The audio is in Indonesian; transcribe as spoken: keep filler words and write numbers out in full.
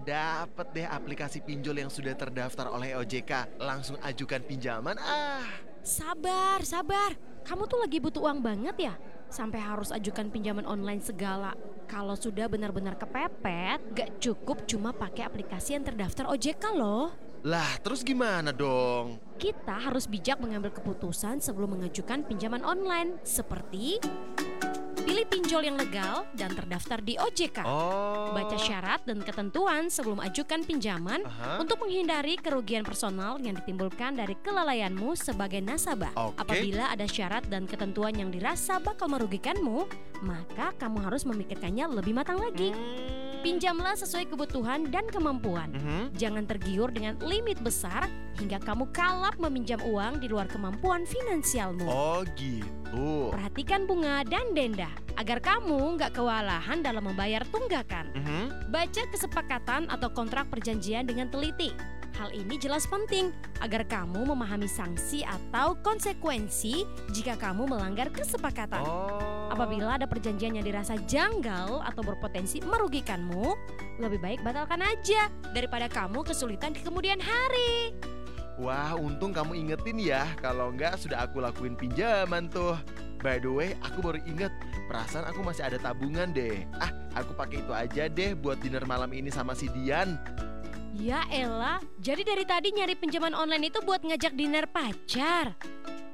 Dapet deh aplikasi pinjol yang sudah terdaftar oleh O J K. Langsung ajukan pinjaman ah. Sabar, sabar. Kamu tuh lagi butuh uang banget ya? Sampai harus ajukan pinjaman online segala. Kalau sudah benar-benar kepepet, gak cukup cuma pakai aplikasi yang terdaftar O J K loh. Lah terus gimana dong? Kita harus bijak mengambil keputusan sebelum mengajukan pinjaman online. Seperti pilih pinjol yang legal dan terdaftar di O J K. Oh. Baca syarat dan ketentuan sebelum ajukan pinjaman Aha. untuk menghindari kerugian personal yang ditimbulkan dari kelalaianmu sebagai nasabah. Oke. Apabila ada syarat dan ketentuan yang dirasa bakal merugikanmu, maka kamu harus memikirkannya lebih matang lagi. Hmm. Pinjamlah sesuai kebutuhan dan kemampuan. Mhm. Jangan tergiur dengan limit besar hingga kamu kalap meminjam uang di luar kemampuan finansialmu. Oh gitu. Perhatikan bunga dan denda agar kamu nggak kewalahan dalam membayar tunggakan. Mhm. Baca kesepakatan atau kontrak perjanjian dengan teliti. Hal ini jelas penting agar kamu memahami sanksi atau konsekuensi jika kamu melanggar kesepakatan. Oh. Apabila ada perjanjian yang dirasa janggal atau berpotensi merugikanmu, lebih baik batalkan aja daripada kamu kesulitan di kemudian hari. Wah, untung kamu ingetin ya. Kalau enggak sudah aku lakuin pinjaman tuh. By the way, aku baru inget, perasaan aku masih ada tabungan deh. Ah, aku pakai itu aja deh buat dinner malam ini sama si Dian. Ya elah, jadi dari tadi nyari pinjaman online itu buat ngajak dinner pacar?